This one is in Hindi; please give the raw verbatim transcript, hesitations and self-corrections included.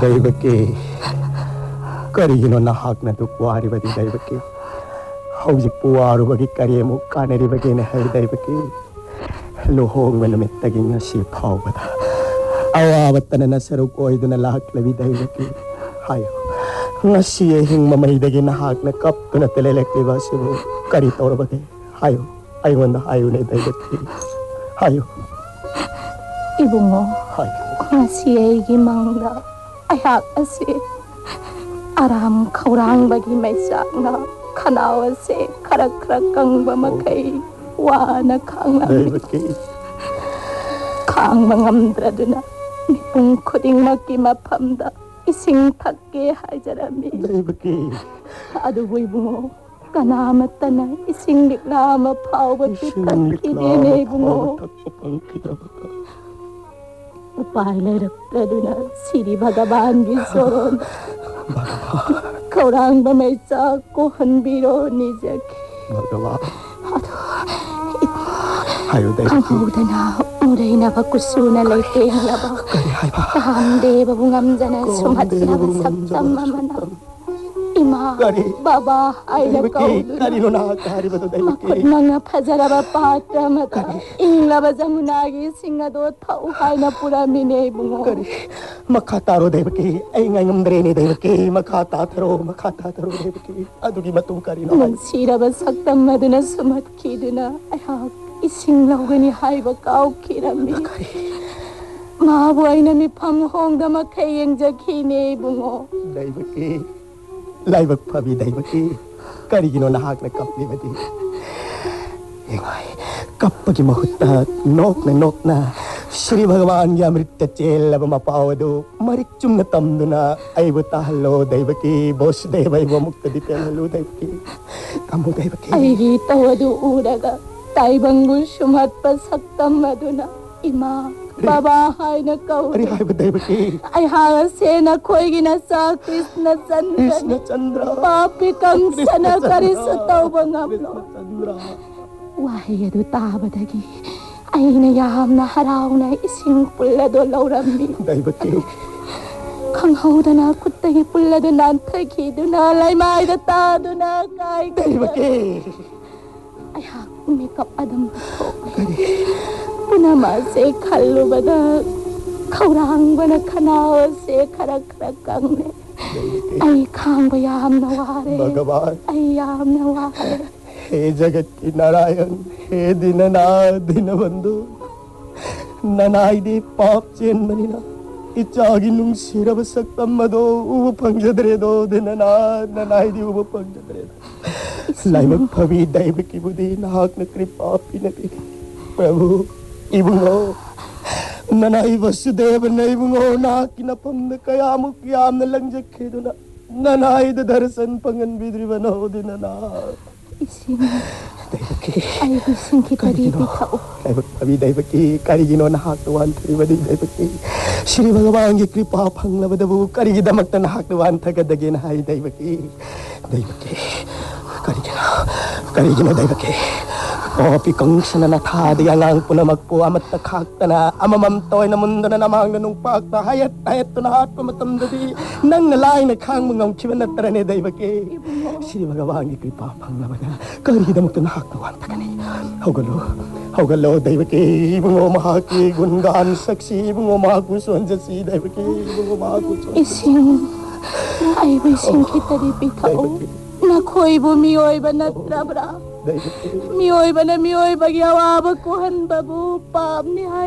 दैवकी करिगिनो नहाकना दुख वारिबदी दैवकी हौजिक पुवारुबगी करियमु कानरिबगेने हाय दैवकी लुहोंगबा नुमित्तगी ngasi फावबदा अवाबतनना सरुक ओइदुना लाहक्लबी दैवकी हायो ngasi ehing mamaydagi nahakna kaptuna telelekliba sibu kari torobade hayo ayonda hayune दैवकी hayo Ibungo hayo ngasi egi mangda ayak ase aram khaurang bagi maisakna khanaw ase kharak kharak kangba makai wana khangla दैवकी khang mangamdraduna mipung khuding makki maphamda ising thakke hajarami दैवकी adubu ibungo kanamatana ising liklama phawba pitakidene ibungo upai lerakladuna siri bhagavan gi soron kaurang ba maisa ko hanbiro nijaki भगवान हायो दैवकी khangudana muraina ba kusuna leiteng laba kari haiba tamde babungam jana sumatna ba saktam mamana ima kari baba aina दैवकी kauduna kari no na kari bado दैवकी nanga phajara ba patra mata ingla ba jamunagi singado thau haina pura mine bungo kari makha taro दैवकी ai ngai ngamdre ni दैवकी makha ta tharo makha ta tharo दैवकी adugi matung kari no nang sira ba saktam maduna sumat kiduna aha ising lawgani haiba kau kirami ma bu aina mi pham hong da ma khayeng jakhine bungo दैवकी लाइबक फबी दैवकी करिगिनो नहाकना कपली बदी एंगाई कप्पगी महुत्ता नोकना नोकना श्री भगवान की अमृत चेलब मपावदु मरिक चुम्न तमदुना आइबु ताहलो दैवकी बोसदेव आइबु मुक्त दिपेलु दैवकी तमु दैवकी aigi tawadu uraga taibangbu sumatpa saktam maduna ima baba haina kau अरे हाय दैवकी ai ha sena khoigina sa krishna chandra Krishna चंद्र papi kangsana karisu tawbangaplo चंद्र wahi adu tabadagi aina yamna harauna ising pullado laurammi दैवकी khanghaudana kuttagi pullado nanthakiduna laimaida taduna kai दैवकी ai ha makeup adam punama se khallubada khaurang bana khanaw se kharak kharak kangne ai khangba yamna ware भगवान ai yamna ware हे जगत की नारायण हे दीननाथ दीनबंधु ननाइदे पाप चेन मनिना इचागी नुंगसिरब सक्तमदो उब पंगजदरेदो दीननाथ ननाइदे उब पंगजदरेदो लाइमक भवी दैवकी बुद्धि नाहकन कृपा पिनबी प्रभु इबुंगो ननाइ वसुदेव नैबुंगो नाकिन पमद कयामुक यामन लंजखेदुना ननाइद दर्शन पंगन बिद्रिवनो Deenanath ising दैवकी ai ising kitari bitau दैवक अभी दैवकी करिगिनो नहाकवान थरिबदी दैवकी श्री भगवान की कृपा फंगलबदबु करिगिदमक्त नहाकवान थगदगेन हाय दैवकी दैवकी करिगिनो करिगिनो दैवकी ओपि कंसना थादि अंगांग पुनमक्पु अमत्त खाक्तना अममम तोयना मुंदना नमांगना नुंगपाक्ता हायत हायतना हाट मतमददी नंग लाइन खांग मंगम खिबन तरने दैवकी श्री भगवान की कृपा फंगलबदा करिगिदमक्त नहाकवान थगनी होगलो होगलो दैवकी इबुंगो महाकी गुणगान साक्षी Ibungo महाकु सोंजसी दैवकी Ibungo महाकु ising ai ising kitari bitau na khoibu miyoiba natrabra दैवकी miyoiba na miyoiba gi awaba kuhan babu pam ni